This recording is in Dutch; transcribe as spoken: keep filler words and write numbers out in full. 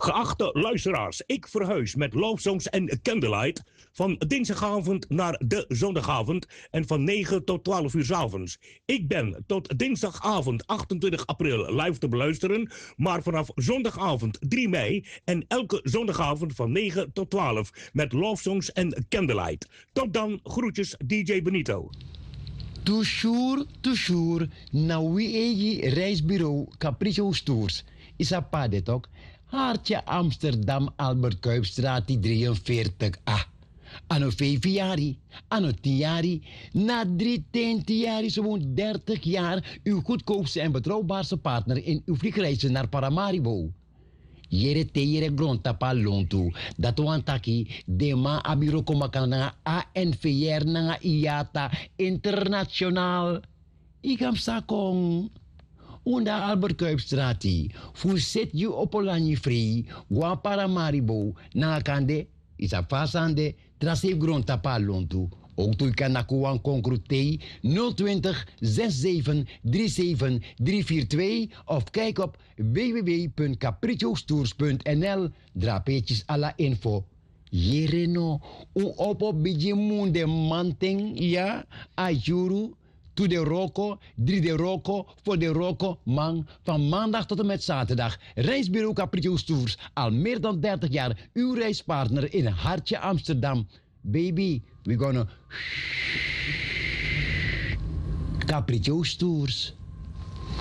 Geachte luisteraars, ik verhuis met Love Songs en Candlelight van dinsdagavond naar de zondagavond en van negen tot twaalf uur 's avonds. Ik ben tot dinsdagavond achtentwintig april live te beluisteren, maar vanaf zondagavond drie mei en elke zondagavond van negen tot twaalf met Love Songs en Candlelight. Tot dan, groetjes D J Benito. Toujours, toujours, na wie egi reisbureau Capriccio Tours. Is a padet ook. Hartje Amsterdam, Albert Kuipstraat, die drieënveertig A. Anno vijf jari, anno tien jari, na drie, tien, tien jari, zo'n dertig jaar, uw goedkoopste en betrouwbaarste partner in uw vliegreizen naar Paramaribo. Jere te jere grondtapa lontu, dat wantaki, de ma abiro komakana A N V R nanga I A T A internationaal. Ikam sakong. Unda Albert Kuipstrati, fu set you opolani free, gwa Paramaribo, na kande, isa fasande, trasef grond tapalontu. Ook tu kan nakuan concrutei nul twintig zesenzestig drieënzeventig driehonderdvierentwintig of kijk op w w w punt capricciostours punt n l. Drapeetjes à la info. Jereno, un opo biji munde manting, ja, ajuru. To de Rocco, drie de Rocco, voor de Rocco, man. Van maandag tot en met zaterdag. Reisbureau Capriccio Tours. Al meer dan dertig jaar uw reispartner in Hartje Amsterdam. Baby, we gonna... Capriccio Tours.